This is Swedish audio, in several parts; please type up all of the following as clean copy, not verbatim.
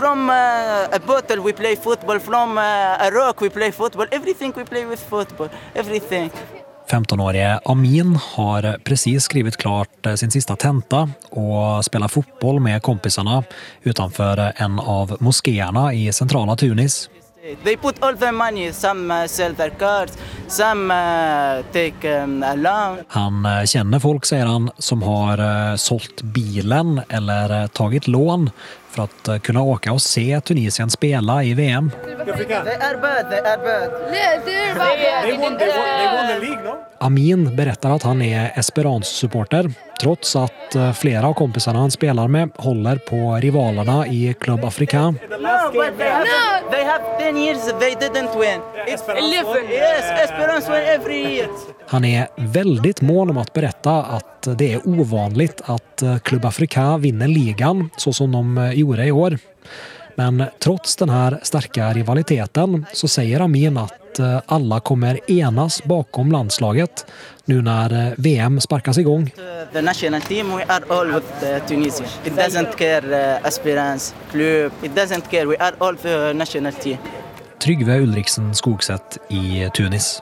from a bottle we play football, from a rock we play football, everything we play with football, everything. 15-årige Amin har precis skrivit klart sin sista tenta och spelar fotboll med kompisarna utanför en av moskéerna i centrala Tunis. They put all the money, some sell their cars, some take a loan. Han känner folk, säger han, som har sålt bilen eller tagit lån för att kunna åka och se Tunisien spela i VM. They are bad. They won the league, no? Amin berättar att han är Esperance-supporter trots att flera av kompisarna han spelar med håller på rivalerna i Club Africain. No, but they have 10 years they didn't win. It's 11. Yes, Esperance win every year. Han är väldigt mån om att berätta att det är ovanligt att Club Africain vinner ligan så som de gjorde i år. Men trots den här starka rivaliteten så säger Amin att alla kommer enas bakom landslaget nu när VM sparkas igång. The national team, we are all with Tunisia. It doesn't care Esperance, Club, it doesn't care. We are all the national team. Tryggve Ulriksen Skogsätt i Tunis.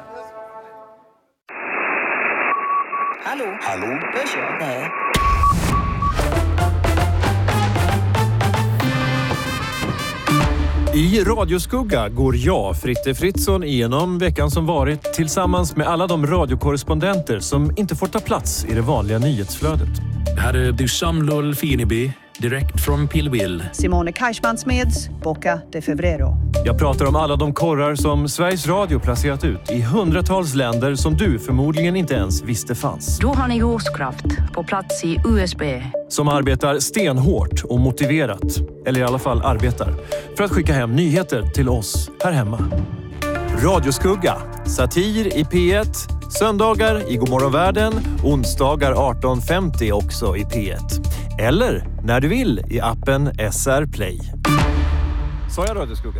Hallå? Nej. I Radioskugga går jag, Fritte Fritzson, igenom veckan som varit tillsammans med alla de radiokorrespondenter som inte får ta plats i det vanliga nyhetsflödet. Här är Dusham Lull Finibi, direkt från Pillwill. Simone Kajsmansmeds, Boca de Febrero. Jag pratar om alla de korrar som Sveriges Radio placerat ut i hundratals länder som du förmodligen inte ens visste fanns. Då har ni Jordkraft på plats i USB. Som arbetar stenhårt och motiverat, eller i alla fall arbetar, för att skicka hem nyheter till oss här hemma. Radioskugga, satir i P1, söndagar i Godmorgon Världen, onsdagar 18.50 också i P1. Eller när du vill i appen SR Play. Sa jag Radioskugga?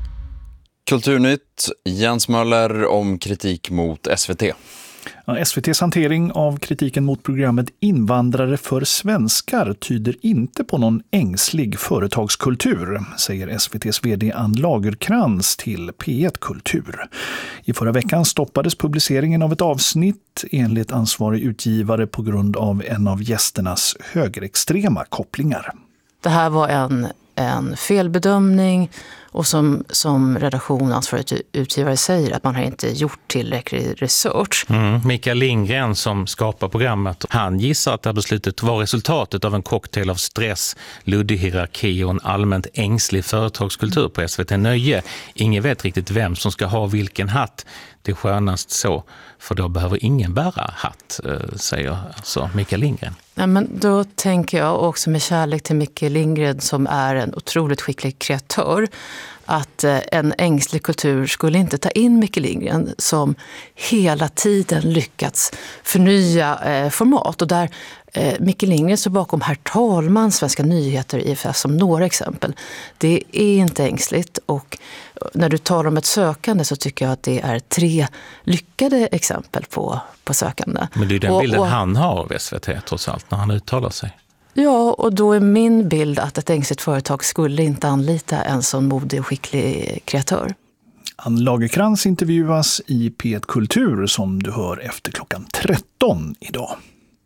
Kulturnytt, Jens Möller om kritik mot SVT. Ja, SVT:s hantering av kritiken mot programmet Invandrare för svenskar tyder inte på någon ängslig företagskultur, säger SVT:s vd Ann Lagerkrans till P1 Kultur. I förra veckan stoppades publiceringen av ett avsnitt enligt ansvarig utgivare på grund av en av gästernas högerextrema kopplingar. Det här var en felbedömning och som redaktion ansvarig utgivare säger att man har inte gjort tillräcklig research. Mikael Lindgren som skapar programmet, han gissar att det här beslutet var resultatet av en cocktail av stress, luddig hierarki och en allmänt ängslig företagskultur på SVT Nöje. Ingen vet riktigt vem som ska ha vilken hatt. Det är skönast så, för då behöver ingen bära hatt, säger alltså Mikael Lindgren. Ja, men då tänker jag också med kärlek till Mikael Lindgren som är en otroligt skicklig kreatör att en ängslig kultur skulle inte ta in Mikael Lindgren som hela tiden lyckats förnya format. Och där Mikael Lindgren står bakom Herr talman, Svenska nyheter, IFS som några exempel. Det är inte ängsligt och när du talar om ett sökande så tycker jag att det är 3 lyckade exempel på sökande. Men det är den bilden han har av SVT trots allt när han uttalar sig. Ja, och då är min bild att ett ängsligt företag skulle inte anlita en sån modig och skicklig kreatör. Ann Lagerkrans intervjuas i P1 Kultur som du hör efter klockan 13 idag.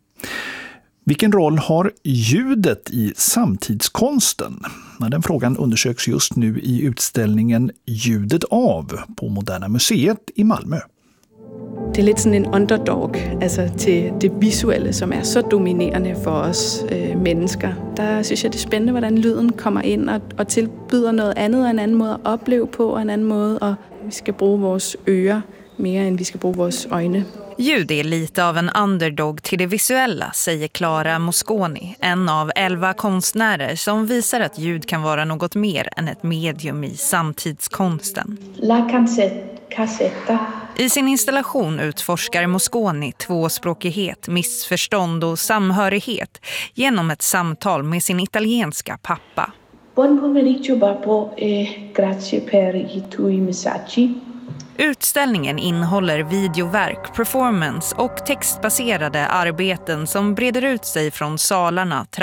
Vilken roll har ljudet i samtidskonsten? Den frågan undersöks just nu i utställningen Ljudet av på Moderna Museet i Malmö. Det är lite som en underdog alltså till det visuella som är så dominerande för oss människor. Där synes jag det är spännande hur lyden kommer in och tillbyder något annat och en annan måde att uppleva på och en annan måde och vi ska bruga våra öron mer än vi ska bruga våra ögon. Ljud är lite av en underdog till det visuella, säger Clara Mosconi, en av 11 konstnärer som visar att ljud kan vara något mer än ett medium i samtidskonsten. I sin installation utforskar Mosconi tvåspråkighet, missförstånd och samhörighet genom ett samtal med sin italienska pappa. Buon pomeriggio babbo e grazie per i tuoi messaggi. Utställningen innehåller videoverk, performance och textbaserade arbeten som breder ut sig från salarna